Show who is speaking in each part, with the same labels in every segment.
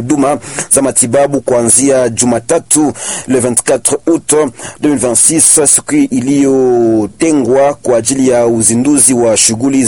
Speaker 1: huduma za matibabu kuanzia Jumatatu le 24 août 2026, siku iliyotengwa kwa ajili ya uzinduzi wa shughuli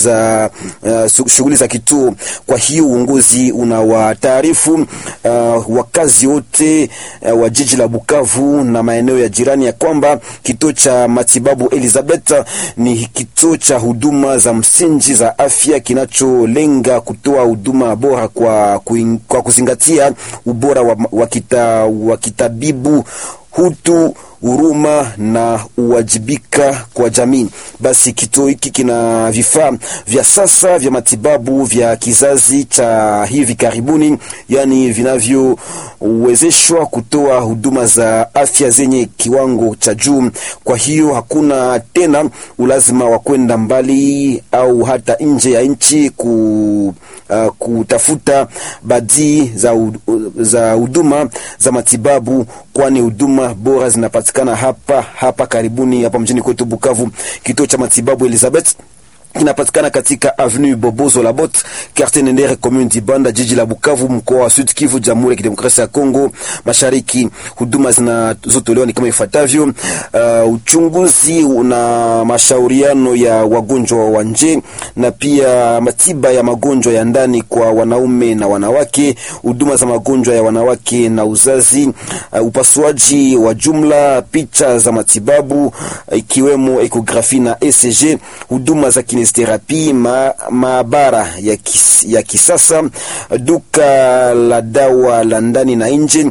Speaker 1: za kituo. Kwa hiyo uongozi unawataarifu wakazi wote wa jiji la Bukavu na maeneo ya jirani ya kwamba kituo cha matibabu Elizabeth ni kituo cha huduma za msingi za afya kinacholenga kutoa huduma bora kwa kuzingatia ubora wa kitabibu, hutu, huruma na uwajibika kwa jamii. Basi kituo hiki kina vifaa vya sasa vya matibabu vya kizazi cha hivi karibuni, yani vinavyowezeshwa kutoa huduma za afya zenye kiwango cha juu. Kwa hiyo hakuna tena ulazima wa kwenda mbali au hata nje ya nchi kutafuta badii za huduma za matibabu, kwani huduma bora zinapatikana hapa karibuni, hapa mjini kwetu Bukavu. Kituo cha matibabu Elizabeth kinapatikana katika Avenue Bobozo Labot, quartier Nendere, commune Dibanda, jiji la Bukavu, mkoa wa Sud Kivu, Jamhuri ya Kidemokrasia ya Kongo Mashariki. Huduma zinazotolewa ni kama ifuatavyo: uchunguzi na mashauriano ya wagonjwa wa nje, na pia matiba ya magonjwa ya ndani kwa wanaume na wanawake, huduma za magonjwa ya wanawake na uzazi, upasuaji wa jumla, picha za matibabu ikiwemo ekografi na ECG, huduma za therapy, maabara ya kisasa, duka la dawa la ndani na nje,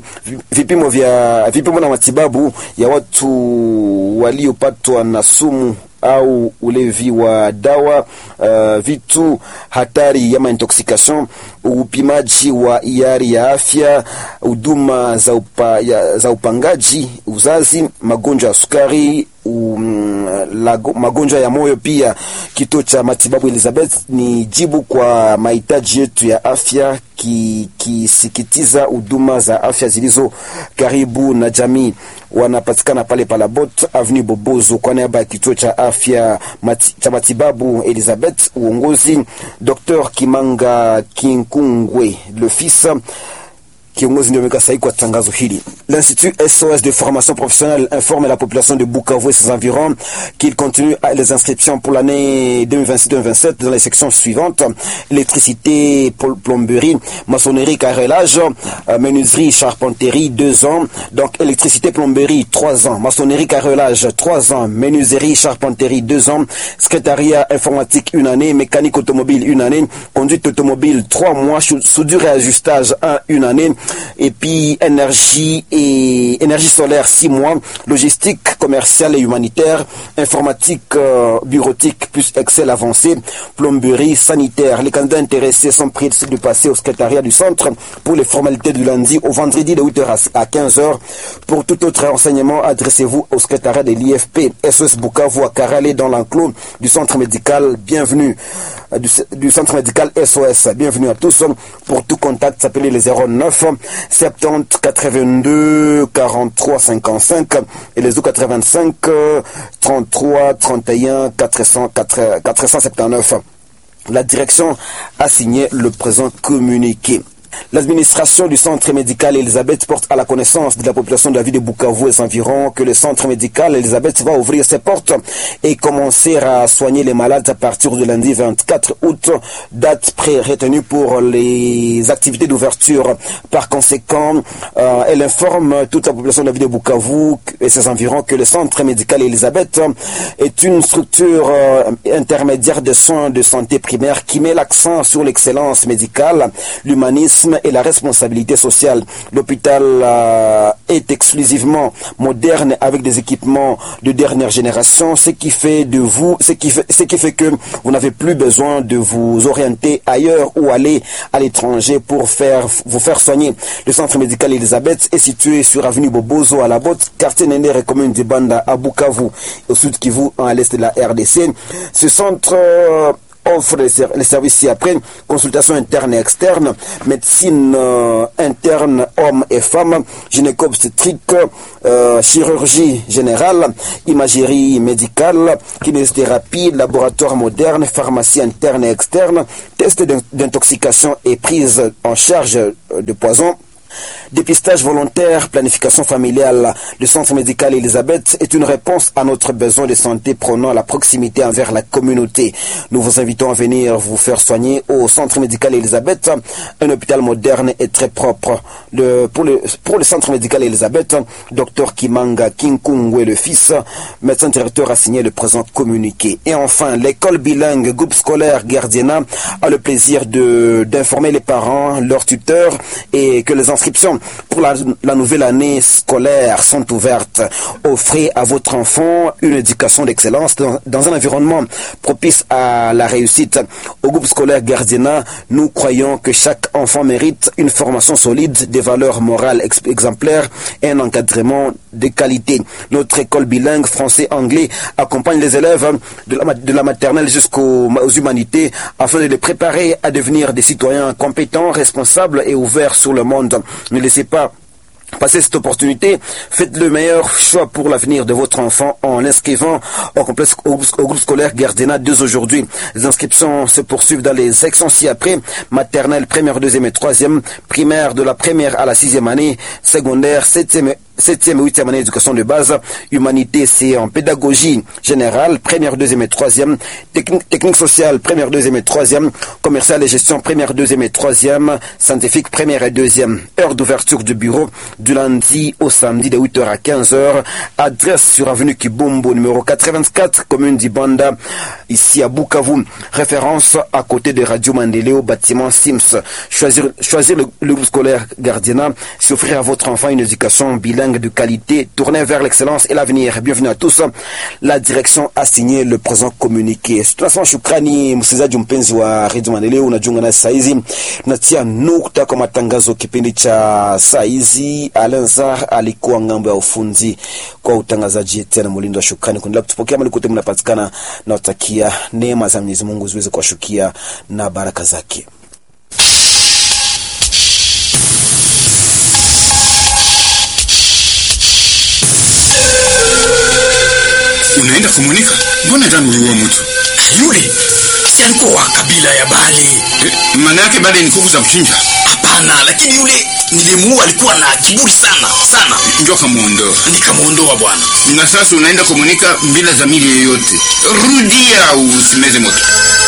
Speaker 1: vipimo na matibabu ya watu waliopatwa na sumu au ulevi wa dawa, vitu hatari ya intoxication, upimaji wa hiari ya afya, huduma za upangaji uzazi, magonjwa ya sukari, magonjwa ya moyo. Pia kituo cha matibabu Elizabeth ni jibu kwa mahitaji yetu ya afya, kisikitiza huduma za afya zilizo karibu na jamii. Wanapatikana pale Palabot, Avenue Bobozo. Kwa niaba ya kituo cha afya cha matibabu Elizabeth, uongozi Dr. Kimanga Kinkungwe le fils, kiongozi ndio ameka sahihi kwa tangazo hili. L'Institut SOS de formation professionnelle informe la population de Bukavu et ses environs qu'il continue les inscriptions pour l'année 2026-2027 dans les sections suivantes: électricité, plomberie, maçonnerie, carrelage, menuiserie, charpenterie, 2 ans. Donc électricité, plomberie, 3 ans, maçonnerie, carrelage, 3 ans, menuiserie, charpenterie, 2 ans, secrétariat informatique, 1 année, mécanique automobile, 1 année, conduite automobile, 3 mois, soudure et ajustage, 1 année, et puis énergie solaire, 6 mois, logistique commerciale et humanitaire, informatique bureautique plus Excel avancé, plomberie, sanitaire. Les candidats intéressés sont priés de passer au secrétariat du centre pour les formalités du lundi au vendredi de 8h à 15h. Pour tout autre renseignement, adressez-vous au secrétariat de l'IFP SOS Bukavu à Karale dans l'enclos du centre médical. Bienvenue du centre médical SOS. Bienvenue à tous. Pour tout contact, s'appelez les 09 70 82 43 55 et les 85 33 31 479. La direction a signé le présent communiqué. L'administration du centre médical Elizabeth porte à la connaissance de la population de la ville de Bukavu et ses environs que le centre médical Elizabeth va ouvrir ses portes et commencer à soigner les malades à partir de lundi 24 août, date pré-retenue pour les activités d'ouverture. Par conséquent, elle informe toute la population de la ville de Bukavu et ses environs que le centre médical Elizabeth est une structure intermédiaire de soins de santé primaire qui met l'accent sur l'excellence médicale, l'humanisme et la responsabilité sociale. L'hôpital est exclusivement moderne avec des équipements de dernière génération, ce qui fait que vous n'avez plus besoin de vous orienter ailleurs ou aller à l'étranger pour vous faire soigner. Le centre médical Elizabeth est situé sur avenue Bobozo à Labot, quartier Nendere, commune Dibanda à Bukavu, au sud Kivu, à l'est de la RDC. Ce centre offre les services ci-après: consultation interne et externe, médecine interne hommes et femmes, gynéco-obstétrique, chirurgie générale, imagerie médicale, kinésithérapie, laboratoire moderne, pharmacie interne et externe, test d'intoxication et prise en charge de poison, Dépistage volontaire, planification familiale. Le centre médical Elisabeth est une réponse à notre besoin de santé prônant la proximité envers la communauté. Nous vous invitons à venir vous faire soigner au centre médical Elisabeth, un hôpital moderne et très propre. Pour le centre médical Elisabeth, Dr Kimanga Kinkungwe le fils, médecin directeur, a signé le présent communiqué. Et enfin, l'école bilingue groupe scolaire Gardiena a le plaisir d'informer les parents, leurs tuteurs, et que les inscriptions pour la nouvelle année scolaire sont ouvertes. Offrez à votre enfant une éducation d'excellence dans un environnement propice à la réussite. Au groupe scolaire Gardiena, nous croyons que chaque enfant mérite une formation solide, des valeurs morales exemplaires et un encadrement de qualité. Notre école bilingue français-anglais accompagne les élèves de la maternelle jusqu'aux humanités afin de les préparer à devenir des citoyens compétents, responsables et ouverts sur le monde. Ne laissez pas passer cette opportunité, faites le meilleur choix pour l'avenir de votre enfant en l'inscrivant au groupe scolaire Gardiena dès aujourd'hui. Les inscriptions se poursuivent dans les sections ci-après, maternelle, première, deuxième et troisième, primaire de la première à la 6e année, secondaire, 7e et 8e année d'éducation de base, humanité, c'est en pédagogie générale, première, deuxième et troisième, technique sociale, première, deuxième et troisième, commerciale et gestion, première, deuxième et troisième, scientifique, première et deuxième. Heure d'ouverture du bureau du lundi au samedi de 8h à 15h. Adresse sur avenue Kibombo, numéro 84, commune d'Ibanda, ici à Bukavu. Référence à côté de Radio Mandeleo, bâtiment Sims. Choisir le groupe scolaire Gardiena, c'est offrir à votre enfant une éducation bilingue de qualité, tournée vers l'excellence et l'avenir. Bienvenue à tous. La direction a signé le présent communiqué. Tunasema shukrani msikilizaji mpenzi wa Radio Mandeleo, unajiunga na saa hizi. Tunatia nukta kwa matangazo kipindi cha saa hizi. Alenzar alikuwa ngambo ya ufunzi kwa utangazaji. Tena Mulindo wa shukrani kuendelea kutupokea mahali kote mnapatikana, na utakia neema za Mwenyezi Mungu ziweze kuwashukia na baraka zake.
Speaker 2: Unaenda kumunika? Mbona ndani ni huo mtu?
Speaker 3: Yule si alikuwa wa kabila ya Bale.
Speaker 2: Maana yake Bale ni kuku za kuchinja?
Speaker 3: Hapana, lakini yule nilimuua alikuwa na kiburi sana.
Speaker 2: Ndio kamuondoa.
Speaker 3: Nikamuondoa bwana.
Speaker 2: Na sasa unaenda kumunika bila dhamiri yoyote. Rudia usimeze moto.